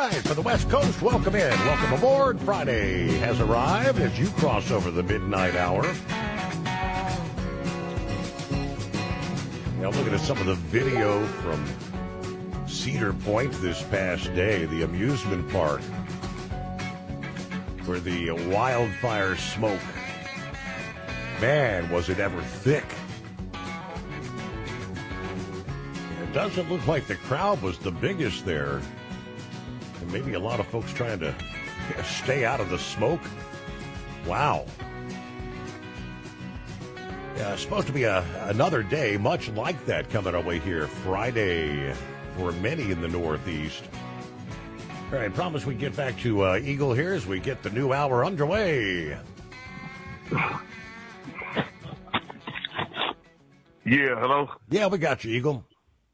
right, for the West Coast, welcome in. Welcome aboard. Friday has arrived as you cross over the midnight hour. Now, looking at some of the video from Cedar Point this past day, the amusement park, where the wildfire smoke, man, was it ever thick. It doesn't look like the crowd was the biggest there. And maybe a lot of folks trying to stay out of the smoke. Wow. Yeah, it's supposed to be another day much like that coming our way here Friday for many in the Northeast. All right, promise we get back to Eagle here as we get the new hour underway. Yeah, hello? Yeah, we got you, Eagle.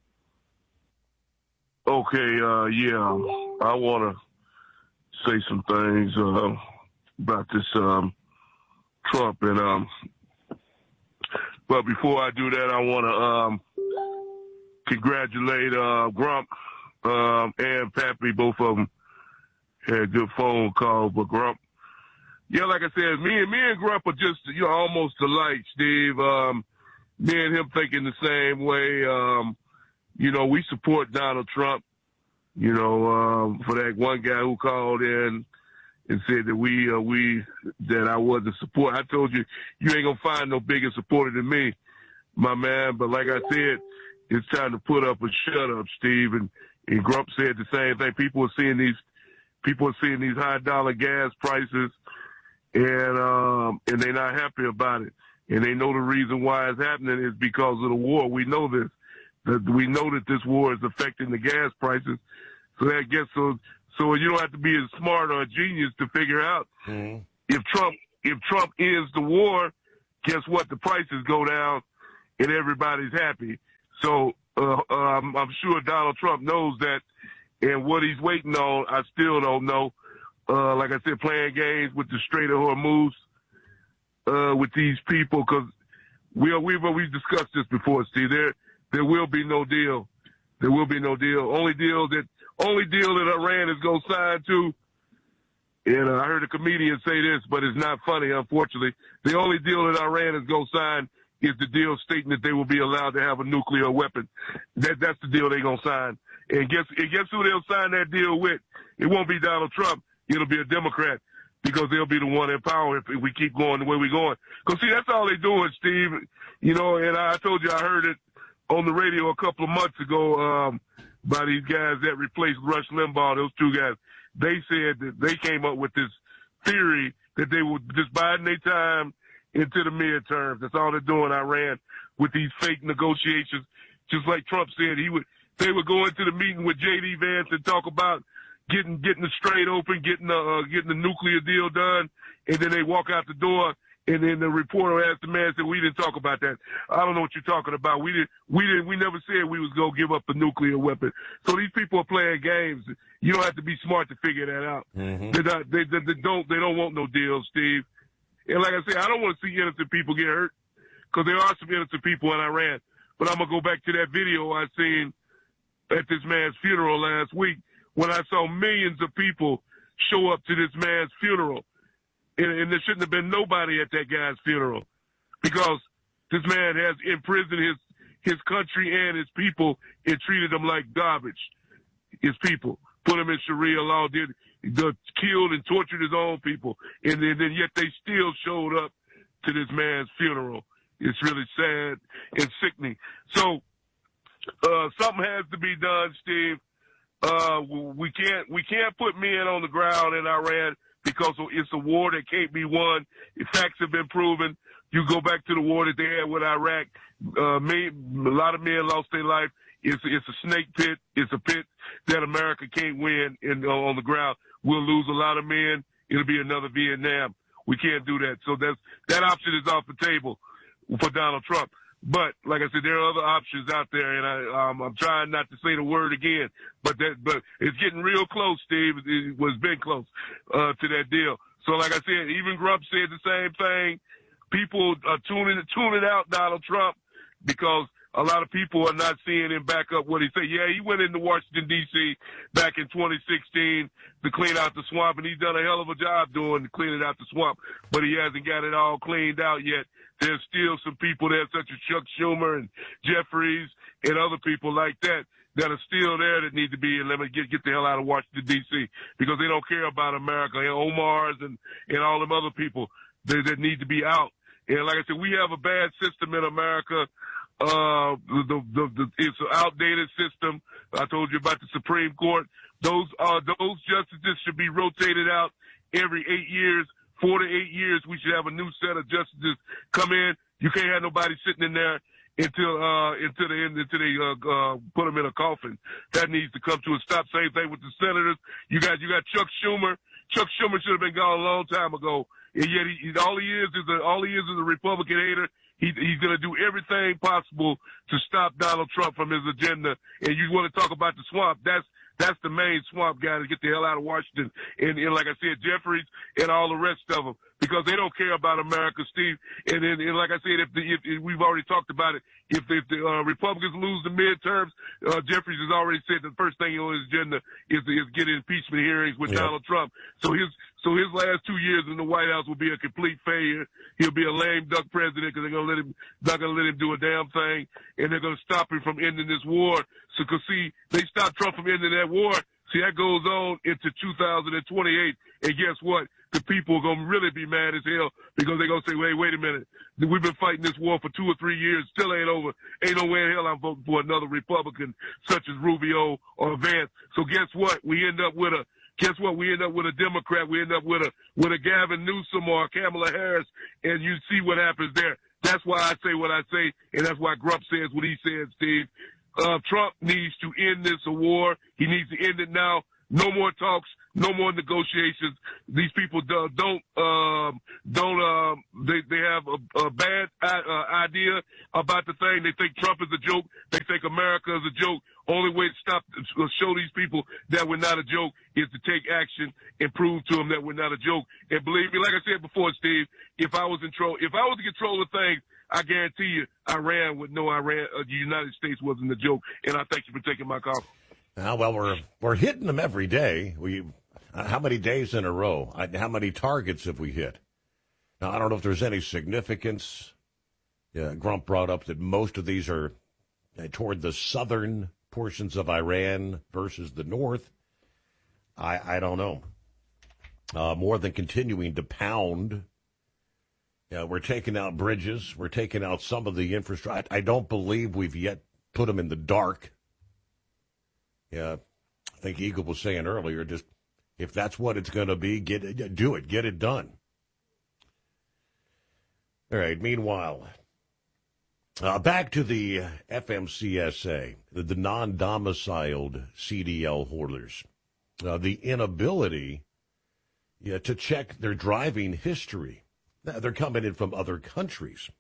Okay, yeah, I want to say some things about this Trump. And but before I do that, I want to congratulate Grump and Pappy. Both of them had a good phone call. But Grump, yeah, like I said, me and Grump are just, almost alike, Steve. Me and him thinking the same way. We support Donald Trump, for that one guy who called in and said that that I wasn't support. I told you, you ain't gonna find no bigger supporter than me, my man. But like I said, it's time to put up a shut up, Steve. And Grump said the same thing. People are seeing these high dollar gas prices, and they're not happy about it. And they know the reason why it's happening is because of the war. We know this. We know that this war is affecting the gas prices. So you don't have to be as smart or a genius to figure out if Trump ends the war, guess what? The prices go down and everybody's happy. So I'm sure Donald Trump knows that, and what he's waiting on, I still don't know. Like I said, playing games with the Strait of Hormuz with these people, because we've discussed this before, Steve. There will be no deal. There will be no deal. Only deal that Iran is going to sign to, and I heard a comedian say this, but it's not funny, unfortunately. The only deal that Iran is going to sign is the deal stating that they will be allowed to have a nuclear weapon. That's the deal they're going to sign. And guess who they'll sign that deal with? It won't be Donald Trump. It'll be a Democrat, because they'll be the one in power if we keep going the way we're going. Because, see, that's all they're doing, Steve. And I told you I heard it on the radio a couple of months ago by these guys that replaced Rush Limbaugh, those two guys. They said that they came up with this theory that they were just biding their time into the midterms. That's all they're doing, Iran, with these fake negotiations. Just like Trump said, they would go into the meeting with J.D. Vance and talk about getting the Strait open, getting the nuclear deal done, and then they walk out the door. And then the reporter asked the man, said, "We didn't talk about that. I don't know what you're talking about. We never said we was going to give up a nuclear weapon." So these people are playing games. You don't have to be smart to figure that out. Mm-hmm. They don't want no deal, Steve. And like I said, I don't want to see innocent people get hurt, because there are some innocent people in Iran. But I'm going to go back to that video I seen at this man's funeral last week, when I saw millions of people show up to this man's funeral. And there shouldn't have been nobody at that guy's funeral, because this man has imprisoned his country and his people and treated them like garbage. His people put them in Sharia law, killed and tortured his own people, and then yet they still showed up to this man's funeral. It's really sad and sickening. So something has to be done, Steve. We can't put men on the ground in Iran, because it's a war that can't be won. Facts have been proven. You go back to the war that they had with Iraq. A lot of men lost their life. It's a snake pit. It's a pit that America can't win on the ground. We'll lose a lot of men. It'll be another Vietnam. We can't do that. So that option is off the table for Donald Trump. But like I said, there are other options out there, and I'm trying not to say the word again. But it's getting real close, Steve. It was been close to that deal. So like I said, even Grump said the same thing. People are tuning out Donald Trump, because a lot of people are not seeing him back up what he said. Yeah, he went into Washington, D.C. back in 2016 to clean out the swamp, and he's done a hell of a job doing cleaning out the swamp, but he hasn't got it all cleaned out yet. There's still some people there, such as Chuck Schumer and Jeffries and other people like that are still there that need to be, and let me get the hell out of Washington, D.C., because they don't care about America, and Omar's and all them other people that need to be out. And like I said, we have a bad system in America. It's an outdated system. I told you about the Supreme Court. Those justices should be rotated out every 8 years. 4 to 8 years, we should have a new set of justices come in. You can't have nobody sitting in there until they put them in a coffin. That needs to come to a stop. Same thing with the senators. You got Chuck Schumer. Chuck Schumer should have been gone a long time ago. And yet all he is a Republican hater. He's going to do everything possible to stop Donald Trump from his agenda. And you want to talk about the swamp? That's the main swamp guy to get the hell out of Washington. And like I said, Jeffries and all the rest of them, because they don't care about America, Steve. And like I said, if we've already talked about it, if the Republicans lose the midterms, Jeffries has already said the first thing on his agenda is get impeachment hearings with Donald Trump. So his last 2 years in the White House will be a complete failure. He'll be a lame duck president because they're not going to let him do a damn thing, and they're going to stop him from ending this war. So, cause see, they stopped Trump from ending that war. See, that goes on into 2028, and guess what? The people are going to really be mad as hell because they're going to say, wait a minute. We've been fighting this war for 2 or 3 years. Still ain't over. Ain't no way in hell I'm voting for another Republican such as Rubio or Vance. So guess what? We end up with a Democrat. We end up with a Gavin Newsom or a Kamala Harris, and you see what happens there. That's why I say what I say, and that's why Grump says what he says, Steve. Trump needs to end this war. He needs to end it now. No more talks. No more negotiations. These people they have a bad idea about the thing. They think Trump is a joke. They think America is a joke. Only way to show these people that we're not a joke is to take action and prove to them that we're not a joke. And believe me, like I said before, Steve, if I was in control of things, I guarantee you, the United States wasn't a joke. And I thank you for taking my call. Well, we're hitting them every day. How many days in a row? How many targets have we hit? Now, I don't know if there's any significance. Grump brought up that most of these are toward the southern portions of Iran versus the north. I don't know. More than continuing to pound. We're taking out bridges. We're taking out some of the infrastructure. I don't believe we've yet put them in the dark. Yeah, I think Eagle was saying earlier, just if that's what it's going to be, do it. Get it done. All right, meanwhile, back to the FMCSA, the non-domiciled CDL holders. The inability to check their driving history. They're coming in from other countries.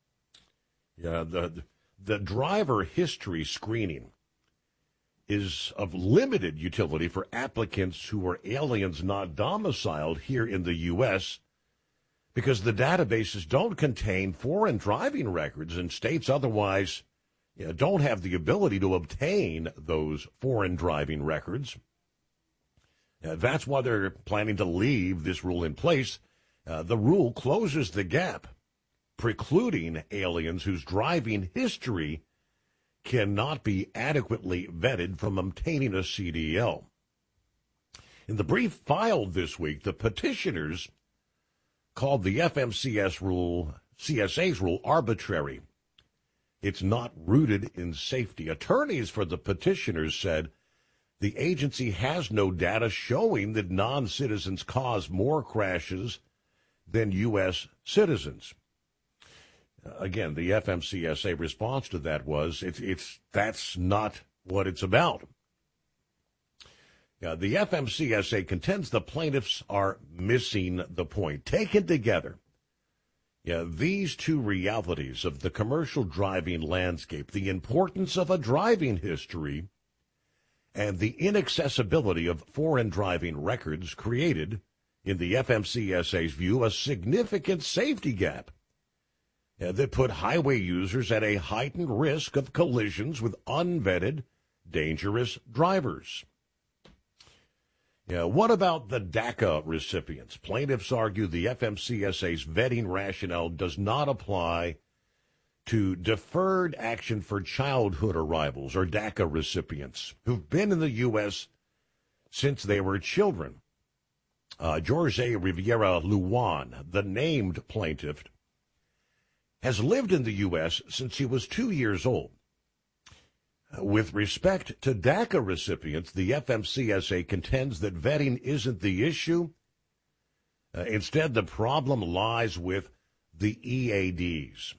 The driver history screening is of limited utility for applicants who are aliens not domiciled here in the U.S. because the databases don't contain foreign driving records, and states otherwise don't have the ability to obtain those foreign driving records. That's why they're planning to leave this rule in place. The rule closes the gap, precluding aliens whose driving history cannot be adequately vetted from obtaining a CDL. In the brief filed this week, the petitioners called the FMCSA's rule arbitrary. It's not rooted in safety. Attorneys for the petitioners said the agency has no data showing that non-citizens cause more crashes than U.S. citizens. Again, the FMCSA response to that was, that's not what it's about. The FMCSA contends the plaintiffs are missing the point. Taken together, these two realities of the commercial driving landscape, the importance of a driving history and the inaccessibility of foreign driving records, created, in the FMCSA's view, a significant safety gap that put highway users at a heightened risk of collisions with unvetted, dangerous drivers. What about the DACA recipients? Plaintiffs argue the FMCSA's vetting rationale does not apply to Deferred Action for Childhood Arrivals, or DACA recipients, who've been in the U.S. since they were children. Jorge Rivera Luan, the named plaintiff, has lived in the U.S. since he was 2 years old. With respect to DACA recipients, the FMCSA contends that vetting isn't the issue. Instead, the problem lies with the EADs.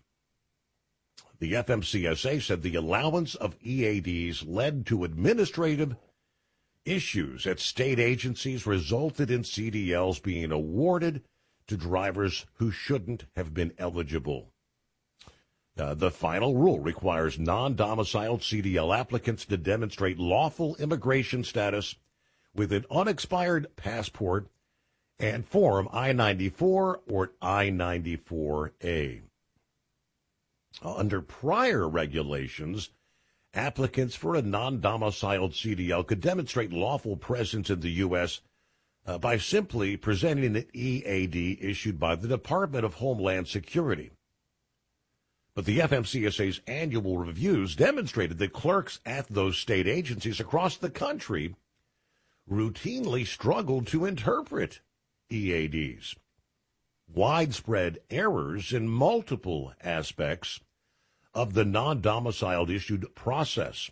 The FMCSA said the allowance of EADs led to administrative issues at state agencies, resulted in CDLs being awarded to drivers who shouldn't have been eligible. The final rule requires non-domiciled CDL applicants to demonstrate lawful immigration status with an unexpired passport and Form I-94 or I-94A. Under prior regulations, applicants for a non-domiciled CDL could demonstrate lawful presence in the U.S. By simply presenting an EAD issued by the Department of Homeland Security. But the FMCSA's annual reviews demonstrated that clerks at those state agencies across the country routinely struggled to interpret EADs. Widespread errors in multiple aspects of the non-domiciled issued process.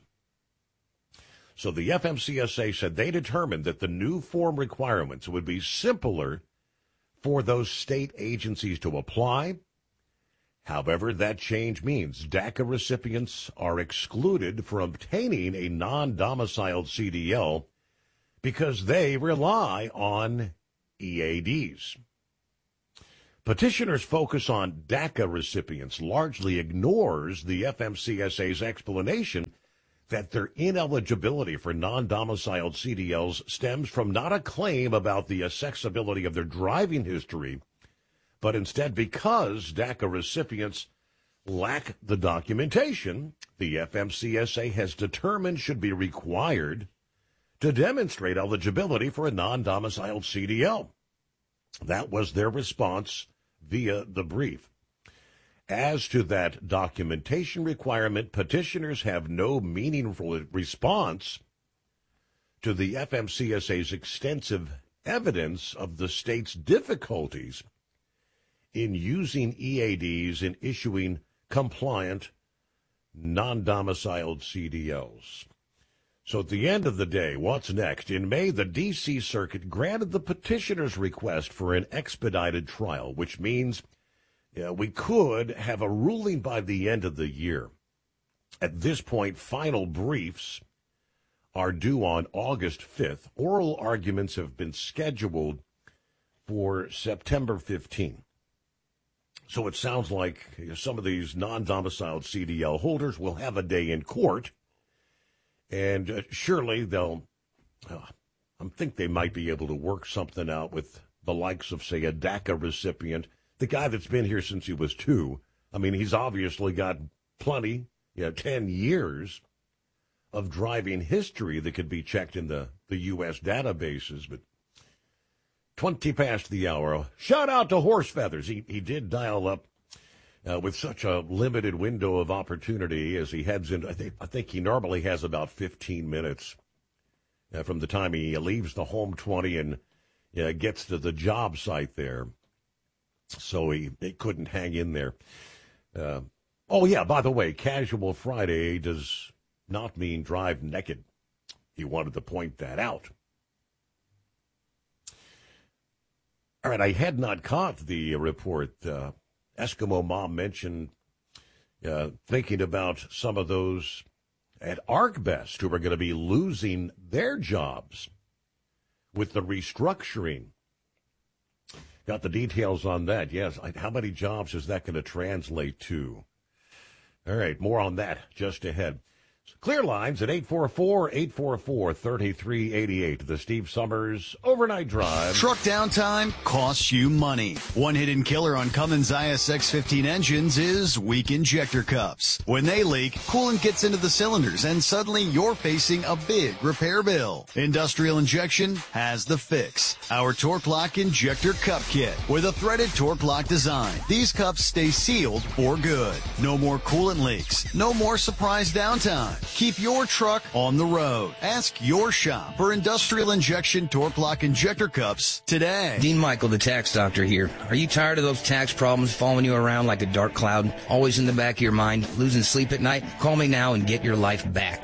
So the FMCSA said they determined that the new form requirements would be simpler for those state agencies to apply. However, that change means DACA recipients are excluded from obtaining a non-domiciled CDL because they rely on EADs. Petitioners' focus on DACA recipients largely ignores the FMCSA's explanation that their ineligibility for non-domiciled CDLs stems from not a claim about the accessibility of their driving history, but instead because DACA recipients lack the documentation the FMCSA has determined should be required to demonstrate eligibility for a non-domiciled CDL. That was their response via the brief. As to that documentation requirement, petitioners have no meaningful response to the FMCSA's extensive evidence of the state's difficulties in using EADs in issuing compliant non-domiciled CDLs. So at the end of the day, what's next? In May, the D.C. Circuit granted the petitioner's request for an expedited trial, which means we could have a ruling by the end of the year. At this point, final briefs are due on August 5th. Oral arguments have been scheduled for September 15th. So it sounds like some of these non-domiciled CDL holders will have a day in court, and surely they'll, I think they might be able to work something out with the likes of, say, a DACA recipient, the guy that's been here since he was 2. I mean, he's obviously got plenty, 10 years of driving history that could be checked in the U.S. databases, but 20 past the hour. Shout out to Horse Feathers. He did dial up with such a limited window of opportunity as he heads into, I think he normally has about 15 minutes from the time he leaves the home 20 and gets to the job site there. So he couldn't hang in there. By the way, Casual Friday does not mean drive naked. He wanted to point that out. All right, I had not caught the report. Eskimo Mom mentioned thinking about some of those at ArcBest who are going to be losing their jobs with the restructuring. Got the details on that. Yes, how many jobs is that going to translate to? All right, more on that just ahead. Clear lines at 844-844-3388. The Steve Summers Overnight Drive. Truck downtime costs you money. One hidden killer on Cummins ISX-15 engines is weak injector cups. When they leak, coolant gets into the cylinders and suddenly you're facing a big repair bill. Industrial Injection has the fix. Our Torque Lock Injector Cup Kit with a threaded Torque Lock design. These cups stay sealed for good. No more coolant leaks. No more surprise downtime. Keep your truck on the road. Ask your shop for Industrial Injection Torque Lock Injector Cups today. Dean Michael, the tax doctor here. Are you tired of those tax problems following you around like a dark cloud, always in the back of your mind, losing sleep at night? Call me now and get your life back.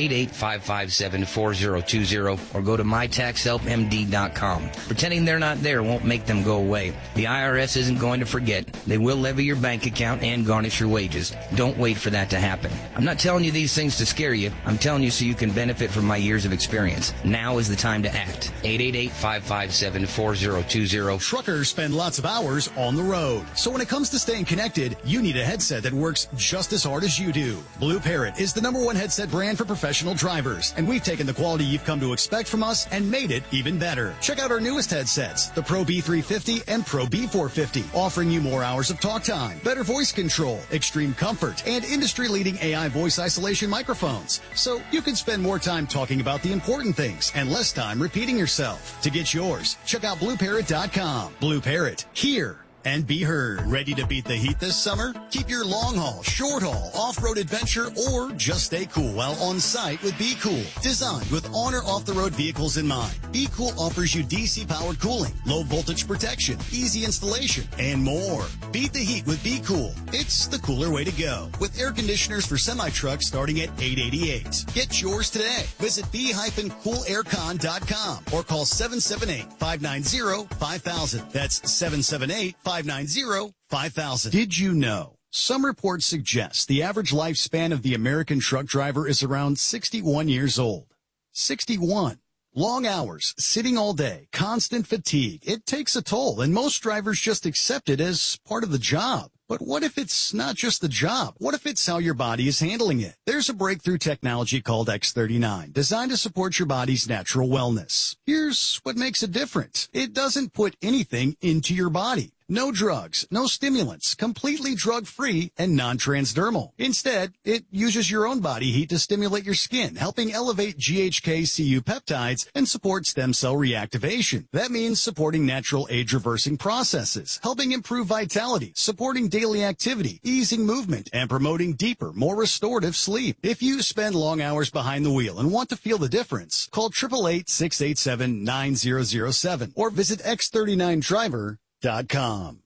888-557-4020 or go to mytaxhelpmd.com. Pretending they're not there won't make them go away. The IRS isn't going to forget. They will levy your bank account and garnish your wages. Don't wait for that to happen. I'm not telling you these things to scare you. I'm telling you so you can benefit from my years of experience. Now is the time to act. 888-557-4020. Truckers spend lots of hours on the road. So when it comes to staying connected, you need a headset that works just as hard as you do. Blue Parrot is the #1 headset brand for professional drivers, and we've taken the quality you've come to expect from us and made it even better. Check out our newest headsets, the Pro B350 and Pro B450, offering you more hours of talk time, better voice control, extreme comfort, and industry-leading AI voice isolation microphones. So you can spend more time talking about the important things and less time repeating yourself. To get yours, check out BlueParrot.com. Blue Parrot, hear and be heard. Ready to beat the heat this summer? Keep your long haul, short haul, off-road adventure, or just stay cool while on site with Be Cool. Designed with on or off-the-road vehicles in mind, Be Cool offers you DC-powered cooling, low-voltage protection, easy installation, and more. Beat the heat with Be Cool. It's the cooler way to go. With air conditioners for semi-trucks starting at $888. Get yours today. Visit b-coolaircon.com or call 778-590-5000. That's 778-590-5000. Did you know? Some reports suggest the average lifespan of the American truck driver is around 61 years old. 61. Long hours, sitting all day, constant fatigue. It takes a toll, and most drivers just accept it as part of the job. But what if it's not just the job? What if it's how your body is handling it? There's a breakthrough technology called X39, designed to support your body's natural wellness. Here's what makes it different. It doesn't put anything into your body. No drugs, no stimulants, completely drug-free and non-transdermal. Instead, it uses your own body heat to stimulate your skin, helping elevate GHK-Cu peptides and support stem cell reactivation. That means supporting natural age-reversing processes, helping improve vitality, supporting daily activity, easing movement, and promoting deeper, more restorative sleep. If you spend long hours behind the wheel and want to feel the difference, call 888-687-9007 or visit X39Driver.com.